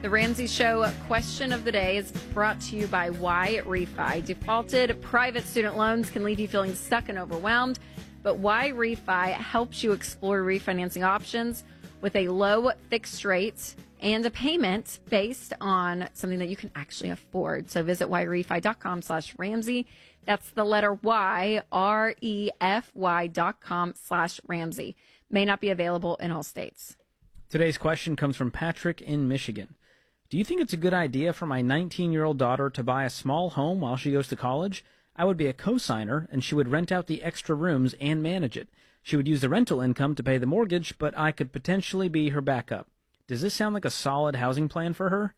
The Ramsey Show question of the day is brought to you by Why Refi. Defaulted private student loans can leave you feeling stuck and overwhelmed, but Why Refi helps you explore refinancing options with a low fixed rate and a payment based on something that you can actually afford. So visit yrefi.com/Ramsey. That's the letter Y, REFY.com/Ramsey. May not be available in all states. Today's question comes from Patrick in Michigan. Do you think it's a good idea for my 19-year-old daughter to buy a small home while she goes to college? I would be a co-signer, and she would rent out the extra rooms and manage it. She would use the rental income to pay the mortgage, but I could potentially be her backup. Does this sound like a solid housing plan for her?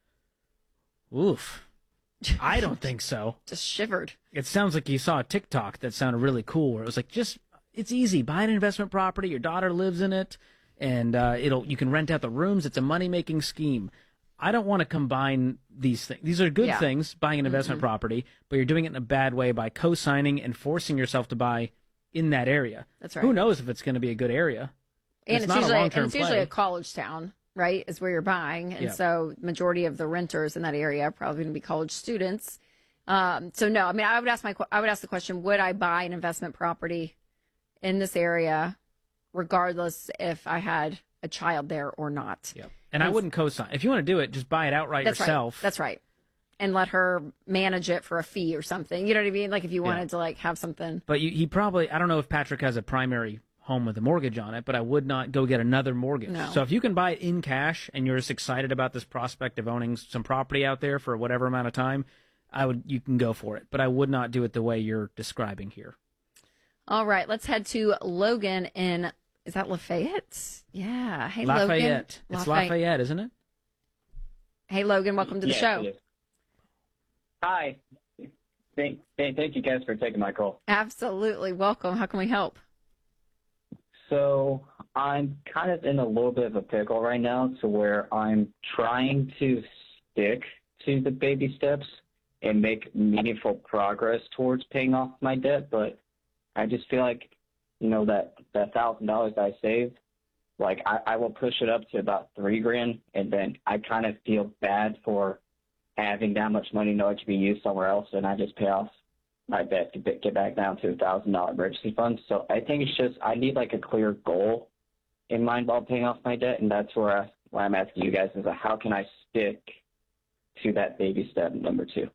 Oof. I don't think so. Just shivered. It sounds like you saw a TikTok that sounded really cool, where it was like, it's easy. Buy an investment property. Your daughter lives in it, and you can rent out the rooms. It's a money-making scheme. I don't want to combine these things. These are good things, buying an investment property, but you're doing it in a bad way by co-signing and forcing yourself to buy in that area. That's right. Who knows if it's going to be a good area? And it's not usually, a long-term play. usually a college town, right, is where you're buying. And so majority of the renters in that area are probably going to be college students. So no, I mean, I would ask the question, would I buy an investment property in this area regardless if I had a child there or not? Yeah. And I wouldn't co-sign. If you want to do it, just buy it outright yourself. Right. That's right. And let her manage it for a fee or something. You know what I mean? Like if you wanted to have something. But he probably, I don't know if Patrick has a primary home with a mortgage on it, but I would not go get another mortgage. No. So if you can buy it in cash and you're just excited about this prospect of owning some property out there for whatever amount of time, you can go for it. But I would not do it the way you're describing here. All right, let's head to Logan in, is that Lafayette? Yeah. Hey, Lafayette. Logan. It's Lafayette, isn't it? Hey, Logan, welcome to the show. It is. Hi. Thank you guys for taking my call. Absolutely. Welcome. How can we help? So I'm kind of in a little bit of a pickle right now to where I'm trying to stick to the baby steps and make meaningful progress towards paying off my debt, but I just feel like, that $1,000 I saved, like I will push it up to about $3,000, and then I kind of feel bad for having that much money knowing it to be used somewhere else, and I just pay off my debt to get back down to $1,000 emergency fund. So I think it's just I need like a clear goal in mind while paying off my debt, and that's why I'm asking you guys is how can I stick to that baby step number 2?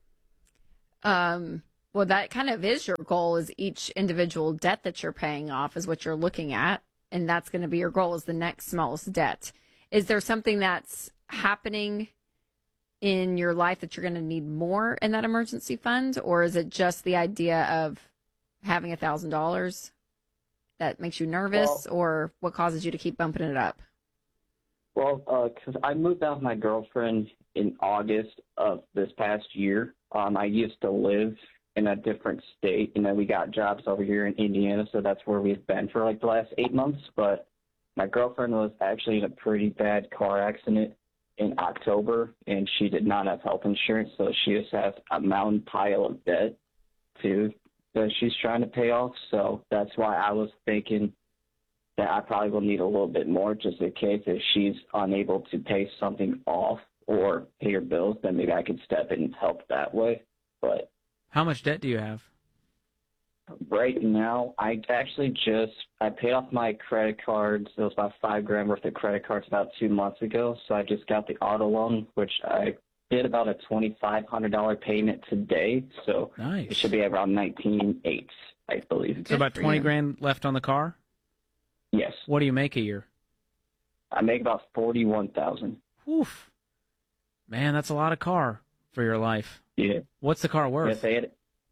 Well, that kind of is your goal, is each individual debt that you're paying off is what you're looking at. And that's going to be your goal, is the next smallest debt. Is there something that's happening in your life that you're going to need more in that emergency fund? Or is it just the idea of having $1,000 that makes you nervous, or what causes you to keep bumping it up? Well, because I moved out with my girlfriend in August of this past year. I used to live in a different state, and then we got jobs over here in Indiana, so that's where we've been for like the last 8 months. But my girlfriend was actually in a pretty bad car accident in October, and she did not have health insurance, so she just has a mountain pile of debt too that she's trying to pay off. So that's why I was thinking that I probably will need a little bit more, just in case if she's unable to pay something off or pay her bills, then maybe I could step in and help that way. But how much debt do you have? Right now, I paid off my credit cards. It was about $5,000 worth of credit cards about 2 months ago. So I just got the auto loan, which I did about a $2,500 payment today. So nice. It should be around $19,800, I believe. So about $20,000 left on the car? Yes. What do you make a year? I make about $41,000. Oof. Man, that's a lot of car for your life. Yeah. What's the car worth? Yes,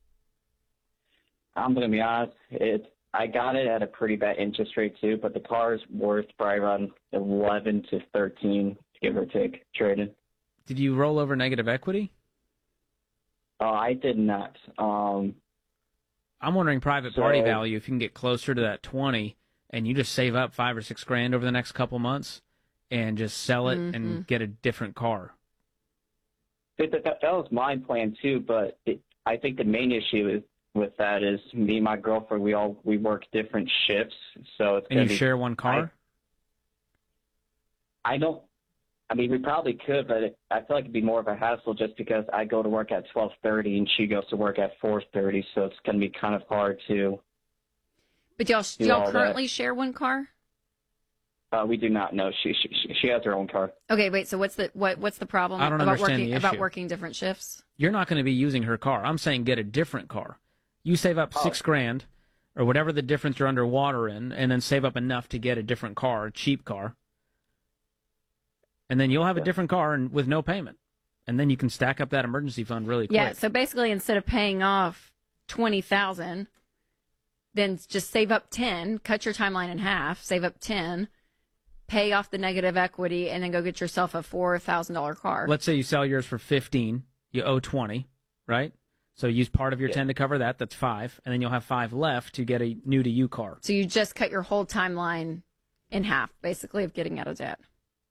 I'm going to be honest. I got it at a pretty bad interest rate too, but the car is worth probably around 11 to 13, give or take, trading. Did you roll over negative equity? I did not. I'm wondering private party value, if you can get closer to that 20 and you just save up $5,000 or $6,000 over the next couple months and just sell it and get a different car. That was my plan too, but I think the main issue with that is me and my girlfriend, we work different shifts, so it's. And you share one car? I mean, we probably could, but I feel like it'd be more of a hassle just because I go to work at 12:30 and she goes to work at 4:30, so it's going to be kind of hard to. But do y'all currently share one car? We do not know. She has her own car. Okay, wait. So what's the problem I don't about understand working the issue. working different shifts? You're not going to be using her car. I'm saying get a different car. You save up $6,000 or whatever the difference you're underwater in, and then save up enough to get a different car, a cheap car. And then you'll have a different car and with no payment. And then you can stack up that emergency fund really quick. Yeah, so basically instead of paying off $20,000, then just save up 10, cut your timeline in half, save up 10, pay off the negative equity, and then go get yourself a $4,000 car. Let's say you sell yours for 15, you owe 20, right? So use part of your 10 to cover that, that's 5, and then you'll have 5 left to get a new to you car. So you just cut your whole timeline in half, basically, of getting out of debt.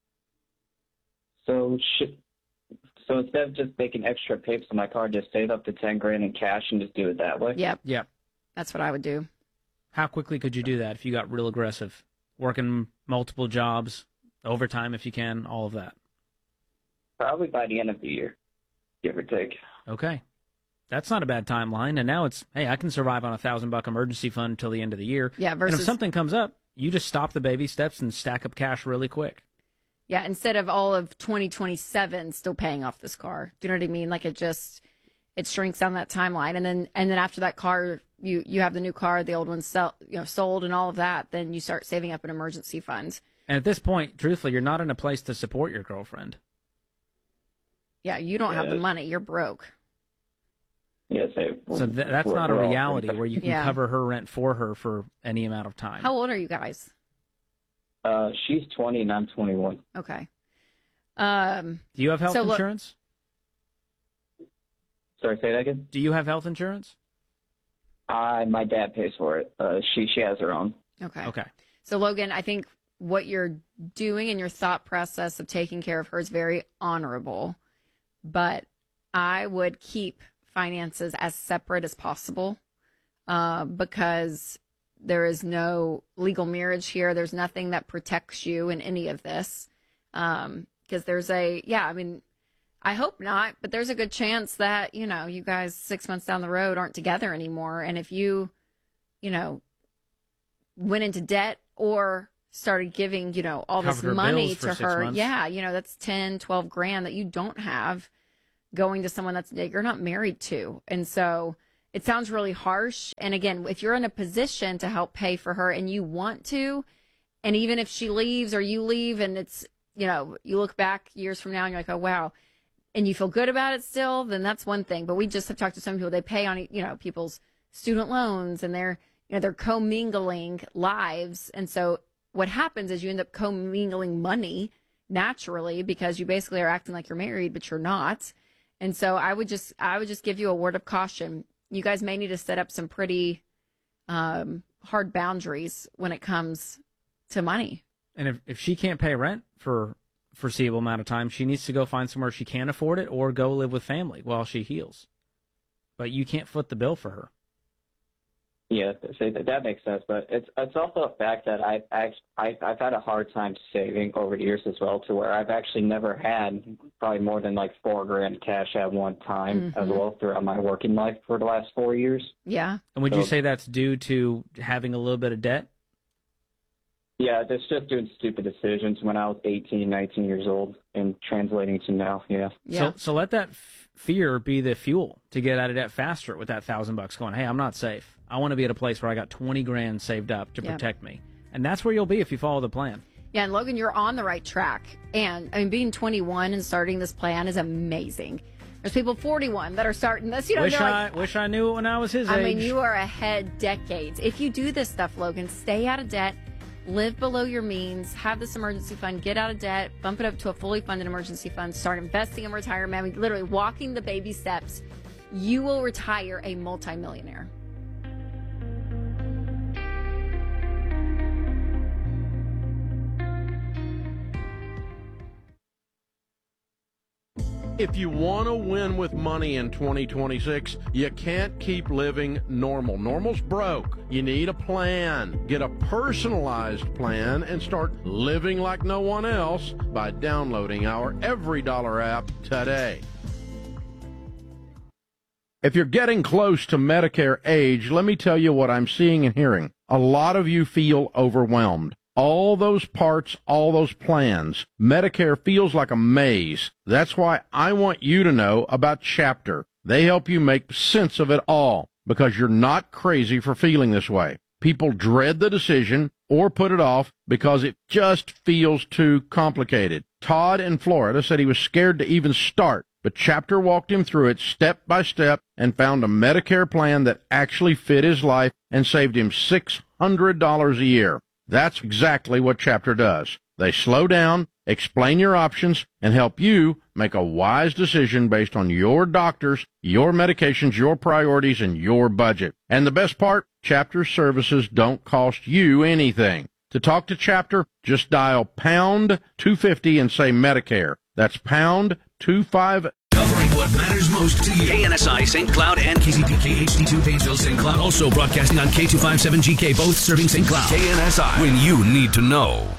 So instead of just making extra payments on my car, just save up the $10,000 in cash and just do it that way. Yep. That's what I would do. How quickly could you do that if you got real aggressive? Working multiple jobs, overtime if you can, all of that. Probably by the end of the year, give or take. Okay. That's not a bad timeline. And now it's, hey, I can survive on $1,000 emergency fund until the end of the year. Yeah, and versus if something comes up, you just stop the baby steps and stack up cash really quick. Yeah, instead of all of 2027 still paying off this car. Do you know what I mean? Like it shrinks down that timeline, and then after that car, you have the new car, the old one sold, and all of that. Then you start saving up an emergency fund. And at this point, truthfully, you're not in a place to support your girlfriend. Yeah, you don't have the money. You're broke. Yes, so that's not a reality where you can cover her rent for her for any amount of time. How old are you guys? She's 20 and I'm 21. Okay. Do you have health insurance? Sorry, say that again? Do you have health insurance? My dad pays for it. She has her own. Okay. So Logan, I think what you're doing and your thought process of taking care of her is very honorable, but I would keep finances as separate as possible because there is no legal marriage here. There's nothing that protects you in any of this. Because there's I hope not, but there's a good chance that, you guys 6 months down the road aren't together anymore. And if you, went into debt or started giving, all this money to her, that's 10, 12 grand that you don't have going to someone that you're not married to. And so it sounds really harsh. And again, if you're in a position to help pay for her and you want to, and even if she leaves or you leave and it's, you look back years from now and you're like, oh, wow, and you feel good about it still, then that's one thing. But we just have talked to some people, they pay on, people's student loans and they're commingling lives. And so what happens is you end up commingling money naturally because you basically are acting like you're married, but you're not. And so I would just give you a word of caution. You guys may need to set up some pretty hard boundaries when it comes to money. And if she can't pay rent for a foreseeable amount of time, she needs to go find somewhere she can afford it or go live with family while she heals. But you can't foot the bill for her. Yeah, that makes sense. But it's also a fact that I've had a hard time saving over the years as well, to where I've actually never had probably more than like $4,000 cash at one time as well throughout my working life for the last 4 years. Yeah. And would you say that's due to having a little bit of debt? Yeah, that's just doing stupid decisions when I was 18, 19 years old and translating to now, yeah. So let that fear be the fuel to get out of debt faster with that $1,000 going, hey, I'm not safe. I want to be at a place where I got 20 grand saved up to protect me. And that's where you'll be if you follow the plan. Yeah, and Logan, you're on the right track. And I mean, being 21 and starting this plan is amazing. There's people 41 that are starting this. Wish I knew it when I was his age. I mean, you are ahead decades. If you do this stuff, Logan, stay out of debt. Live below your means, have this emergency fund, get out of debt, bump it up to a fully funded emergency fund, start investing in retirement. I mean, literally walking the baby steps, you will retire a multimillionaire. If you want to win with money in 2026, you can't keep living normal. Normal's broke. You need a plan. Get a personalized plan and start living like no one else by downloading our Every Dollar app today. If you're getting close to Medicare age, let me tell you what I'm seeing and hearing. A lot of you feel overwhelmed. All those parts, all those plans. Medicare feels like a maze. That's why I want you to know about Chapter. They help you make sense of it all because you're not crazy for feeling this way. People dread the decision or put it off because it just feels too complicated. Todd in Florida said he was scared to even start, but Chapter walked him through it step by step and found a Medicare plan that actually fit his life and saved him $600 a year. That's exactly what Chapter does. They slow down, explain your options, and help you make a wise decision based on your doctors, your medications, your priorities, and your budget. And the best part, Chapter services don't cost you anything. To talk to Chapter, just dial pound 250 and say Medicare. That's pound 250. Covering what matters most to you. KNSI St. Cloud and KZPK HD2 Painesville St. Cloud. Also broadcasting on K257GK, both serving St. Cloud. KNSI, when you need to know.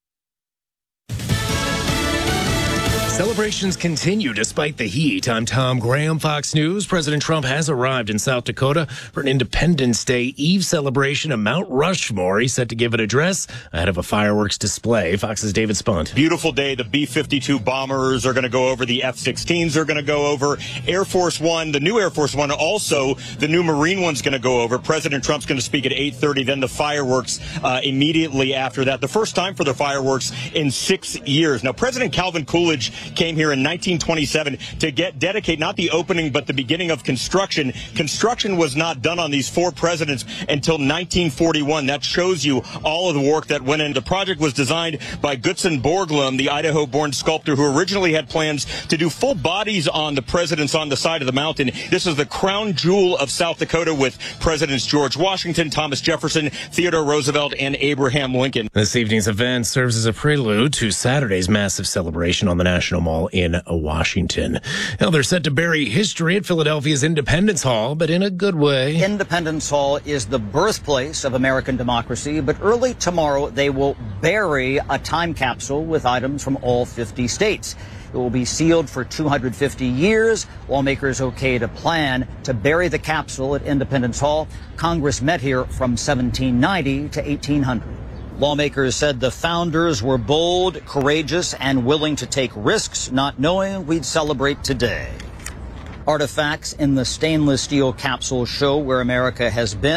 Celebrations continue despite the heat. I'm Tom Graham, Fox News. President Trump has arrived in South Dakota for an Independence Day Eve celebration at Mount Rushmore. He's set to give an address ahead of a fireworks display. Fox's David Spunt. Beautiful day. The B-52 bombers are going to go over. The F-16s are going to go over. Air Force One, the new Air Force One, also the new Marine One's going to go over. President Trump's going to speak at 8:30. Then the fireworks immediately after that. The first time for the fireworks in 6 years. Now, President Calvin Coolidge came here in 1927 to dedicate not the opening but the beginning of construction. Construction was not done on these four presidents until 1941. That shows you all of the work that went in. The project was designed by Gutzon Borglum, the Idaho-born sculptor who originally had plans to do full bodies on the presidents on the side of the mountain. This is the crown jewel of South Dakota with Presidents George Washington, Thomas Jefferson, Theodore Roosevelt, and Abraham Lincoln. This evening's event serves as a prelude to Saturday's massive celebration on the National Mall in Washington. Now they're set to bury history at Philadelphia's Independence Hall, but in a good way. Independence Hall is the birthplace of American democracy, but early tomorrow they will bury a time capsule with items from all 50 states. It will be sealed for 250 years. Lawmakers okayed a plan to bury the capsule at Independence Hall. Congress met here from 1790 to 1800. Lawmakers said the founders were bold, courageous, and willing to take risks, not knowing we'd celebrate today. Artifacts in the stainless steel capsule show where America has been.